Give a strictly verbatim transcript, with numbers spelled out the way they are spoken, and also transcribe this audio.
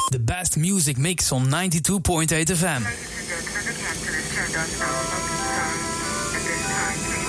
The best music mix on ninety-two point eight F M. Ladies and gentlemen, the captain has turned on the phone song. At this time, please